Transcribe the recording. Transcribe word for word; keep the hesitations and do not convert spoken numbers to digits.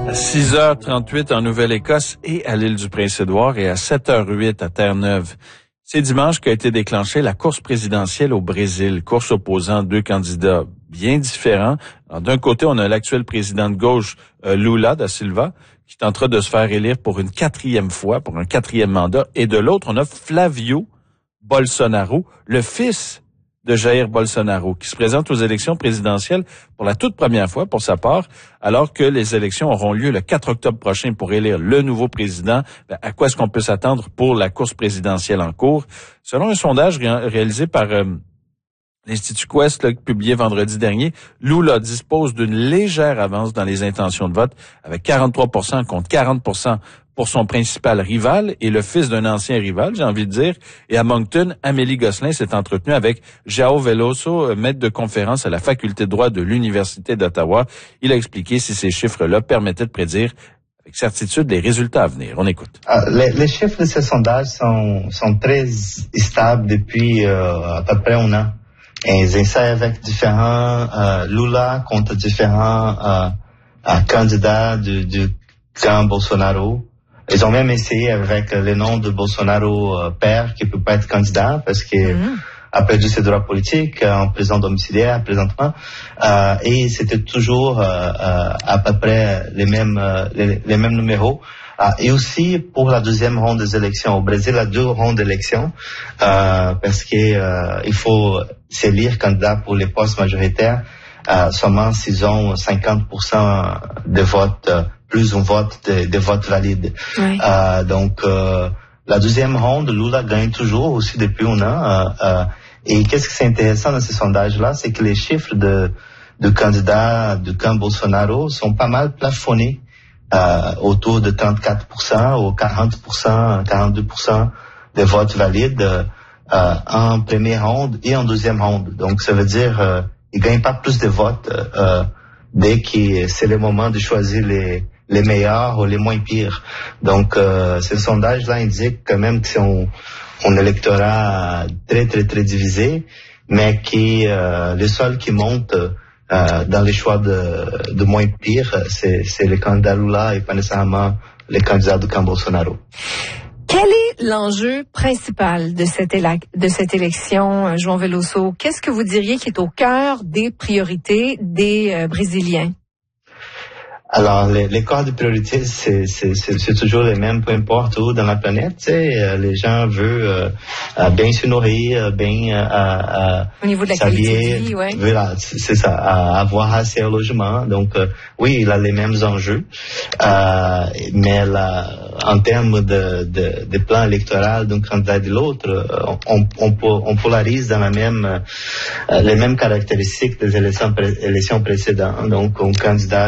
À six heures trente-huit en Nouvelle-Écosse et à l'île du Prince-Édouard et à sept heures huit à Terre-Neuve. C'est dimanche qu'a été déclenchée la course présidentielle au Brésil, course opposant deux candidats bien différents. Alors, d'un côté, on a l'actuel président de gauche, euh, Lula da Silva, qui tentera de se faire élire pour une quatrième fois, pour un quatrième mandat. Et de l'autre, on a Flavio Bolsonaro, le fils de Jair Bolsonaro, qui se présente aux élections présidentielles pour la toute première fois pour sa part, alors que les élections auront lieu le quatre octobre prochain pour élire le nouveau président. Ben, à quoi est-ce qu'on peut s'attendre pour la course présidentielle en cours? Selon un sondage ré- réalisé par euh, l'Institut Quest, là, publié vendredi dernier, Lula dispose d'une légère avance dans les intentions de vote, avec quarante-trois pour cent contre quarante pour cent pour son principal rival et le fils d'un ancien rival, j'ai envie de dire. Et à Moncton, Amélie Gosselin s'est entretenue avec João Veloso, maître de conférence à la faculté de droit de l'Université d'Ottawa. Il a expliqué si ces chiffres-là permettaient de prédire avec certitude les résultats à venir. On écoute. Uh, les, les chiffres de ces sondages sont, sont très stables depuis euh, à peu près un an. Et ils essaient avec différents euh, Lula contre différents euh, euh, candidats du, du camp Bolsonaro. Ils ont même essayé avec le nom de Bolsonaro euh, père qui peut pas être candidat parce que mmh. a perdu ses droits politiques euh, en prison domiciliaire présentement. Euh, et c'était toujours euh, euh, à peu près les mêmes euh, les, les mêmes numéros. Euh, et aussi pour la deuxième ronde des élections au Brésil, la deux rondes d'élections euh, parce que euh, il faut s'élire candidat pour les postes majoritaires euh, seulement s'ils ont cinquante pour cent de votes. Euh, plus un vote de, de votes valides. Oui. Euh, donc, euh, la deuxième ronde, Lula gagne toujours aussi depuis un an. Euh, euh, et qu'est-ce qui est intéressant dans ces sondages-là, c'est que les chiffres de, de candidats du camp Bolsonaro sont pas mal plafonnés euh, autour de trente-quatre pour cent ou quarante pour cent, quarante-deux pour cent de votes valides euh, en première ronde et en deuxième ronde. Donc, ça veut dire euh, ils gagnent pas plus de votes euh, dès que c'est le moment de choisir les les meilleurs ou les moins pires. Donc, euh, ce sondage-là indique quand même que c'est un, un électorat très, très, très divisé, mais qui, euh, le seul qui monte euh, dans les choix de, de moins pires, c'est, c'est le candidat Lula et pas nécessairement les candidats du camp Bolsonaro. Quel est l'enjeu principal de cette, éla- de cette élection, João Veloso? Qu'est-ce que vous diriez qui est au cœur des priorités des euh, Brésiliens? Alors, les, les corps de priorité, c'est, c'est, c'est, c'est toujours les mêmes, peu importe où dans la planète. Tu sais, euh, les gens veulent euh, bien se nourrir, bien euh, au niveau de la qualité de vie, ouais. Voilà, c'est ça, avoir assez au logement. Donc, euh, oui, il a les mêmes enjeux, euh, mais là, en termes de, de, de plan électoral d'un candidat et de l'autre, on, on, on polarise dans la même, euh, les mêmes caractéristiques des élections, élections précédentes. Donc, un candidat